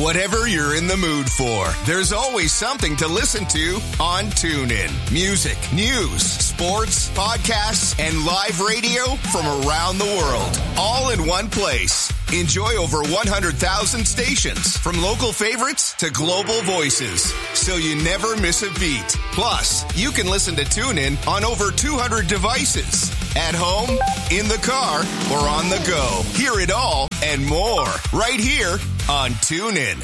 Whatever you're in the mood for, there's always something to listen to on TuneIn. Music, news, sports, podcasts, and live radio from around the world. All in one place. Enjoy over 100,000 stations, from local favorites to global voices, so you never miss a beat. Plus, you can listen to TuneIn on over 200 devices. At home, in the car, or on the go. Hear it all and more right here on TuneIn.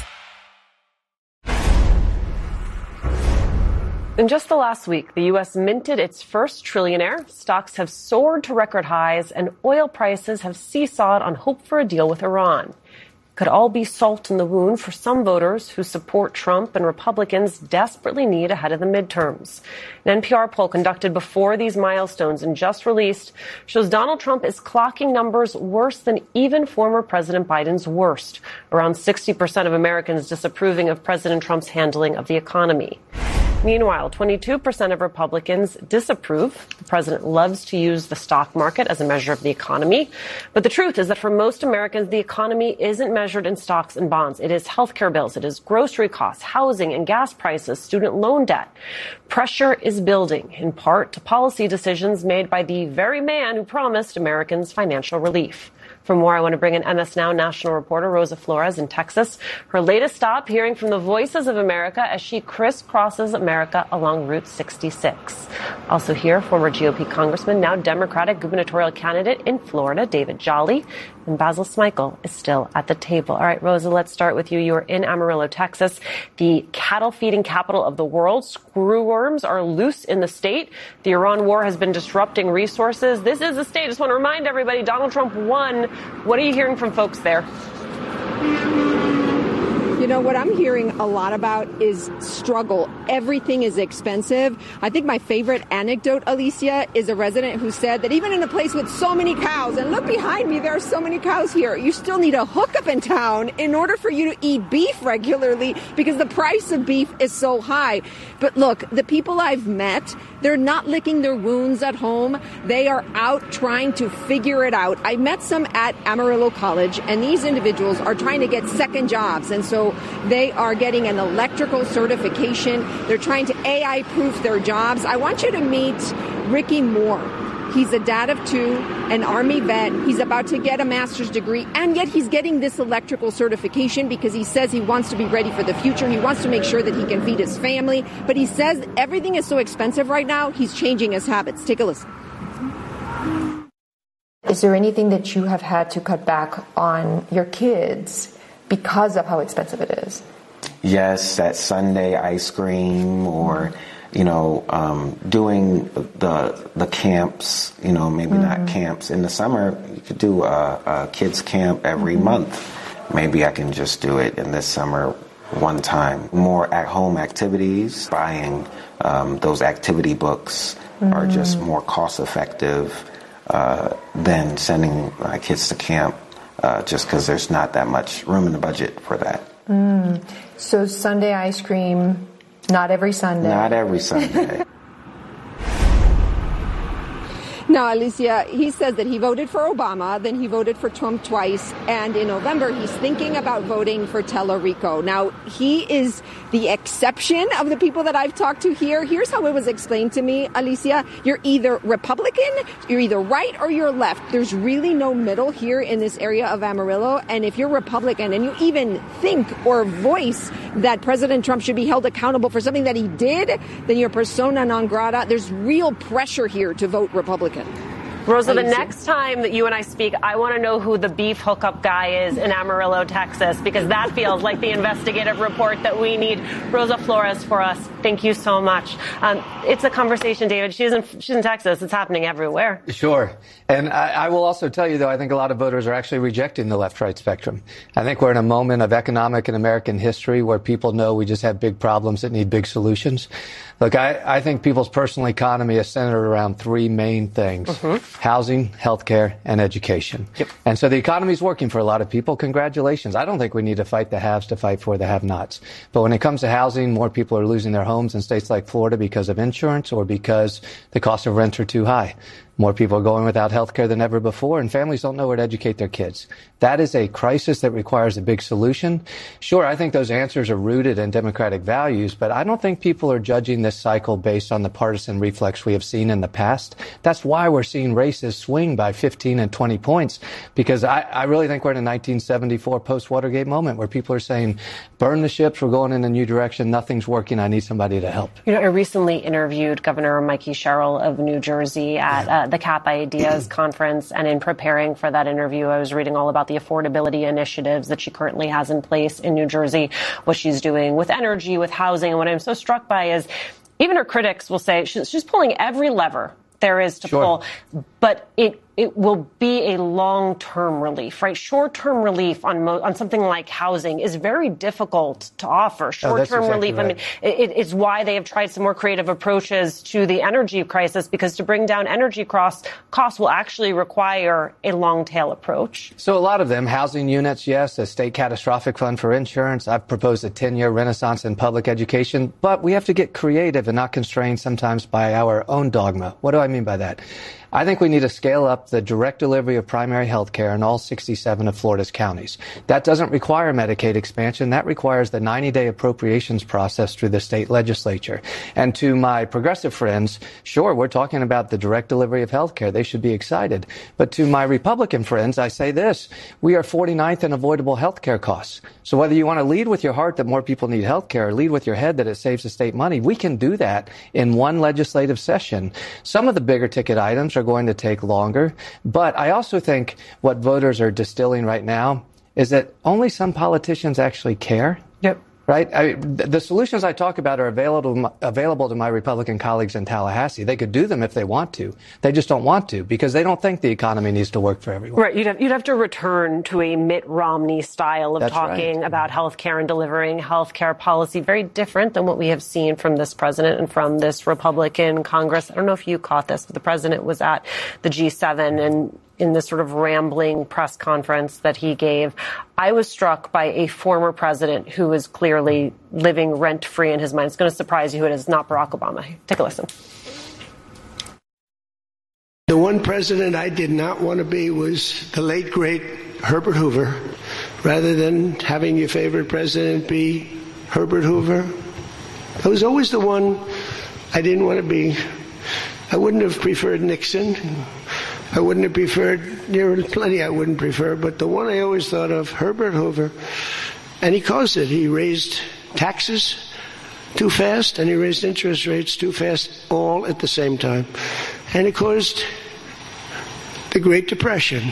In just the last week, the U.S. minted its first trillionaire. Stocks have soared to record highs, and oil prices have seesawed on hope for a deal with Iran. Could all be salt in the wound for some voters who support Trump and Republicans desperately need ahead of the midterms. An NPR poll conducted before these milestones and just released shows Donald Trump is clocking numbers worse than even former President Biden's worst. Around 60% of Americans disapproving of President Trump's handling of the economy. Meanwhile, 22% of Republicans disapprove. The president loves to use the stock market as a measure of the economy. But the truth is that for most Americans, the economy isn't measured in stocks and bonds. It is healthcare bills. It is grocery costs, housing and gas prices, student loan debt. Pressure is building, in part to policy decisions made by the very man who promised Americans financial relief. For more, I want to bring in MS Now national reporter Rosa Flores in Texas. Her latest stop, hearing from the voices of America as she crisscrosses America along Route 66. Also here, former GOP Congressman, now Democratic gubernatorial candidate in Florida, David Jolly. And Basil Smikle is still at the table. All right, Rosa, let's start with you. You're in Amarillo, Texas, the cattle feeding capital of the world. Screwworms are loose in the state. The Iran war has been disrupting resources. This is the state. I just want to remind everybody, Donald Trump won. What are you hearing from folks there? You know, what I'm hearing a lot about is struggle. Everything is expensive. I think my favorite anecdote, Alicia, is a resident who said that even in a place with so many cows, and look behind me, there are so many cows here, you still need a hookup in town in order for you to eat beef regularly because the price of beef is so high. But look, the people I've met, they're not licking their wounds at home. They are out trying to figure it out. I met some at Amarillo College, and these individuals are trying to get second jobs. And so they are getting an electrical certification. They're trying to AI-proof their jobs. I want you to meet Ricky Moore. He's a dad of two, an Army vet. He's about to get a master's degree, and yet he's getting this electrical certification because he says he wants to be ready for the future. He wants to make sure that he can feed his family. But he says everything is so expensive right now, he's changing his habits. Take a listen. Is there anything that you have had to cut back on your kids because of how expensive it is? Yes, that Sunday ice cream, or doing the camps, maybe not camps. In the summer, you could do a kids camp every month. Maybe I can just do it in this summer one time. More at-home activities, buying those activity books are just more cost-effective than sending my kids to camp, just because there's not that much room in the budget for that. So Sunday ice cream, not every Sunday. Not every Sunday. Now, Alicia, he says that he voted for Obama, then he voted for Trump twice, and in November he's thinking about voting for Tellerico. Now, he is the exception of the people that I've talked to here. Here's how it was explained to me, Alicia. You're either Republican, you're either right, or you're left. There's really no middle here in this area of Amarillo, and if you're Republican and you even think or voice that President Trump should be held accountable for something that he did, then you're persona non grata. There's real pressure here to vote Republican. Rosa, the next time that you and I speak, I want to know who the beef hookup guy is in Amarillo, Texas, because that feels like the investigative report that we need. Rosa Flores for us. Thank you so much. It's a conversation, David. She's in Texas. It's happening everywhere. Sure. And I will also tell you, though, I think a lot of voters are actually rejecting the left-right spectrum. I think we're in a moment of economic and American history where people know we just have big problems that need big solutions. Look, I think people's personal economy is centered around three main things. Housing, healthcare, and education. Yep. And so the economy is working for a lot of people. Congratulations. I don't think we need to fight the haves to fight for the have-nots. But when it comes to housing, more people are losing their homes in states like Florida because of insurance or because the cost of rent are too high. More people are going without health care than ever before, and families don't know where to educate their kids. That is a crisis that requires a big solution. Sure, I think those answers are rooted in democratic values, but I don't think people are judging this cycle based on the partisan reflex we have seen in the past. That's why we're seeing races swing by 15 and 20 points, because I really think we're in a 1974 post-Watergate moment where people are saying, burn the ships, we're going in a new direction, nothing's working, I need somebody to help. You know, I recently interviewed Governor Mikey Sherrill of New Jersey at the CAP Ideas conference, and in preparing for that interview, I was reading all about the affordability initiatives that she currently has in place in New Jersey, what she's doing with energy, with housing. And what I'm so struck by is even her critics will say she's pulling every lever there is to pull, but it will be a long-term relief, right? Short-term relief on something like housing is very difficult to offer. Short-term relief, right. I mean, it's why they have tried some more creative approaches to the energy crisis, because to bring down energy costs will actually require a long-tail approach. So a lot of them, housing units, yes, a state catastrophic fund for insurance. I've proposed a 10-year renaissance in public education, but we have to get creative and not constrained sometimes by our own dogma. What do I mean by that? I think we need to scale up the direct delivery of primary health care in all 67 of Florida's counties. That doesn't require Medicaid expansion. That requires the 90-day appropriations process through the state legislature. And to my progressive friends, sure, we're talking about the direct delivery of health care. They should be excited. But to my Republican friends, I say this. We are 49th in avoidable health care costs. So whether you want to lead with your heart that more people need health care or lead with your head that it saves the state money, we can do that in one legislative session. Some of the bigger ticket items are going to take longer. But I also think what voters are distilling right now is that only some politicians actually care. Yep. Right? The solutions I talk about are available to my Republican colleagues in Tallahassee. They could do them if they want to. They just don't want to because they don't think the economy needs to work for everyone. Right. You'd have to return to a Mitt Romney style of talking about health care and delivering health care policy, very different than what we have seen from this president and from this Republican Congress. I don't know if you caught this, but the president was at the G7 and in this sort of rambling press conference that he gave, I was struck by a former president who is clearly living rent-free in his mind. It's going to surprise you who it is, not Barack Obama. Take a listen. The one president I did not want to be was the late, great Herbert Hoover, rather than having your favorite president be Herbert Hoover. I was always the one I didn't want to be. I wouldn't have preferred Nixon. I wouldn't have preferred, there are plenty I wouldn't prefer, but the one I always thought of, Herbert Hoover, and he caused it. He raised taxes too fast, and he raised interest rates too fast, all at the same time. And it caused the Great Depression.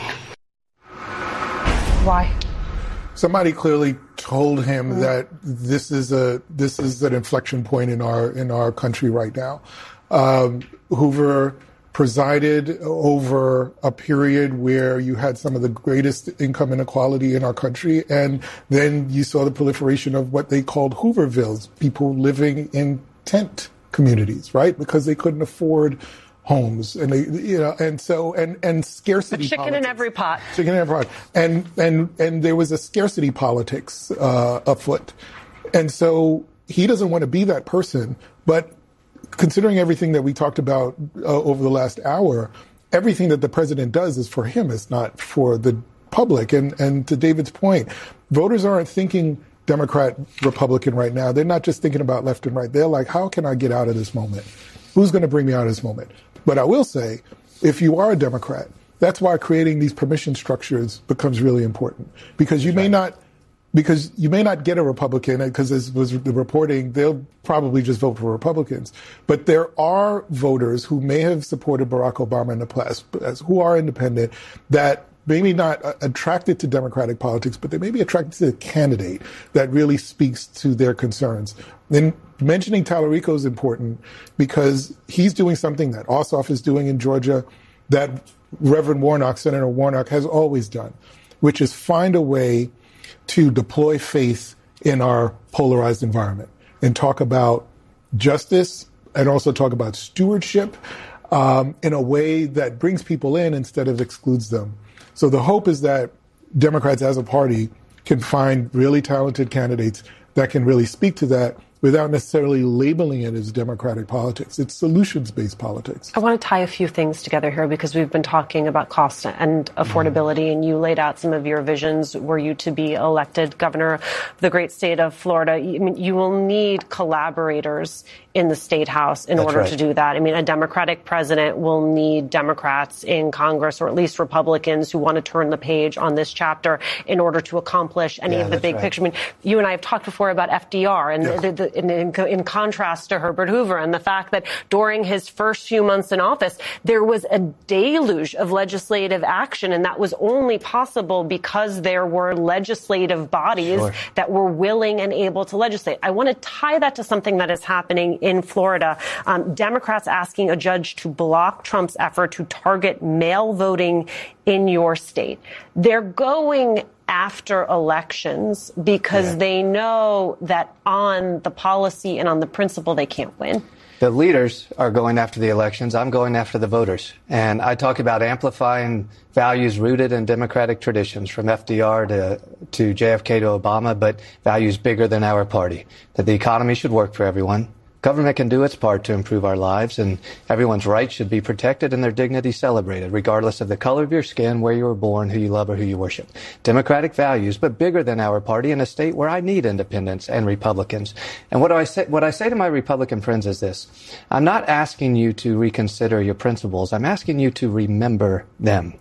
Why? Somebody clearly told him that this is an inflection point in our country right now. Hoover presided over a period where you had some of the greatest income inequality in our country, and then you saw the proliferation of what they called Hoovervilles, people living in tent communities, right? Because they couldn't afford homes, and they, and scarcity. Chicken in every pot. Chicken in every pot, and there was a scarcity politics afoot, and so he doesn't want to be that person, but. Considering everything that we talked about over the last hour, everything that the president does is for him. It's not for the public. And to David's point, voters aren't thinking Democrat, Republican right now. They're not just thinking about left and right. They're like, how can I get out of this moment? Who's going to bring me out of this moment? But I will say, if you are a Democrat, that's why creating these permission structures becomes really important. Because you may not get a Republican, because as was the reporting, they'll probably just vote for Republicans. But there are voters who may have supported Barack Obama in the past, who are independent, that maybe not attracted to Democratic politics, but they may be attracted to a candidate that really speaks to their concerns. Then mentioning Tallarico is important because he's doing something that Ossoff is doing in Georgia, that Reverend Warnock, Senator Warnock, has always done, which is find a way to deploy faith in our polarized environment and talk about justice and also talk about stewardship in a way that brings people in instead of excludes them. So the hope is that Democrats as a party can find really talented candidates that can really speak to that without necessarily labeling it as democratic politics. It's solutions-based politics. I want to tie a few things together here because we've been talking about cost and affordability, and you laid out some of your visions were you to be elected governor of the great state of Florida. I mean, you will need collaborators in the state house in order to do that. I mean, a Democratic president will need Democrats in Congress, or at least Republicans who want to turn the page on this chapter in order to accomplish any of the big picture. I mean, you and I have talked before about FDR and in contrast to Herbert Hoover, and the fact that during his first few months in office, there was a deluge of legislative action, and that was only possible because there were legislative bodies that were willing and able to legislate. I want to tie that to something that is happening in Florida. Democrats asking a judge to block Trump's effort to target mail voting in your state. They're going after elections because they know that on the policy and on the principle they can't win. The leaders are going after the elections. I'm going after the voters. And I talk about amplifying values rooted in democratic traditions, from FDR to JFK to Obama, but values bigger than our party. That the economy should work for everyone. Government can do its part to improve our lives, and everyone's rights should be protected and their dignity celebrated, regardless of the color of your skin, where you were born, who you love, or who you worship. Democratic values, but bigger than our party, in a state where I need independents and Republicans. And what I say to my Republican friends is this: I'm not asking you to reconsider your principles. I'm asking you to remember them.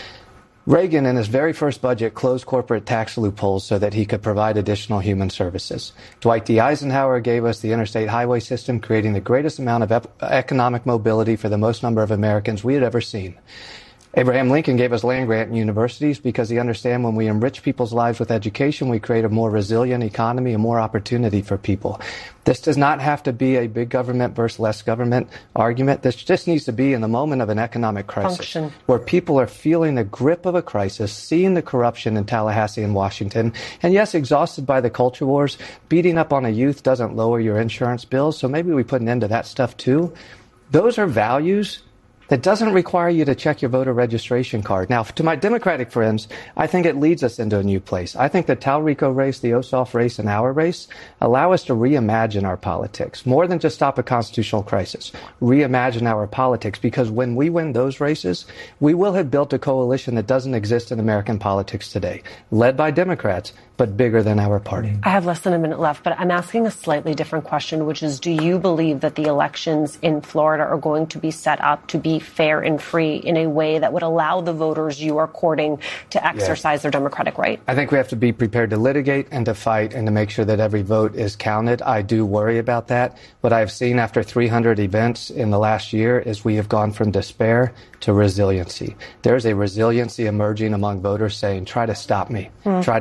Reagan, in his very first budget, closed corporate tax loopholes so that he could provide additional human services. Dwight D. Eisenhower gave us the interstate highway system, creating the greatest amount of economic mobility for the most number of Americans we had ever seen. Abraham Lincoln gave us land-grant universities because he understands when we enrich people's lives with education, we create a more resilient economy and more opportunity for people. This does not have to be a big government versus less government argument. This just needs to be in the moment of an economic crisis where people are feeling the grip of a crisis, seeing the corruption in Tallahassee and Washington, and yes, exhausted by the culture wars. Beating up on a youth doesn't lower your insurance bills, so maybe we put an end to that stuff too. Those are values that doesn't require you to check your voter registration card. Now, to my Democratic friends, I think it leads us into a new place. I think the Talrico race, the Ossoff race, and our race allow us to reimagine our politics, more than just stop a constitutional crisis. Reimagine our politics, because when we win those races, we will have built a coalition that doesn't exist in American politics today, led by Democrats, but bigger than our party. I have less than a minute left, but I'm asking a slightly different question, which is, do you believe that the elections in Florida are going to be set up to be fair and free in a way that would allow the voters you are courting to exercise their democratic right? I think we have to be prepared to litigate and to fight and to make sure that every vote is counted. I do worry about that. What I've seen after 300 events in the last year is we have gone from despair to resiliency. There's a resiliency emerging among voters saying, try to stop me,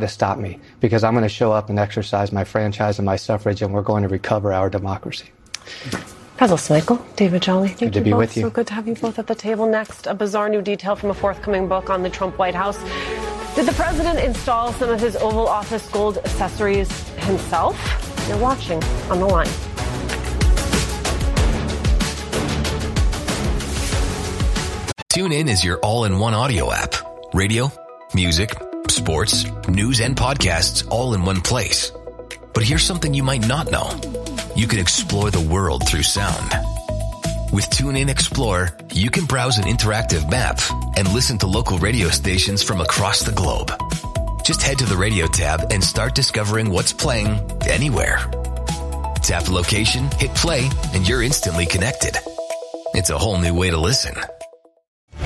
because I'm going to show up and exercise my franchise and my suffrage, and we're going to recover our democracy. Basil Smikle, David Jolly, thank you both. With you. So good to have you both at the table. Next, a bizarre new detail from a forthcoming book on the Trump White House. Did the president install some of his Oval Office gold accessories himself? You're watching On the Line. TuneIn is your all-in-one audio app. Radio, music, sports, news, and podcasts all in one place. But here's something you might not know. You can explore the world through sound. With TuneIn Explorer, you can browse an interactive map and listen to local radio stations from across the globe. Just head to the radio tab and start discovering what's playing anywhere. Tap the location, hit play, and you're instantly connected. It's a whole new way to listen.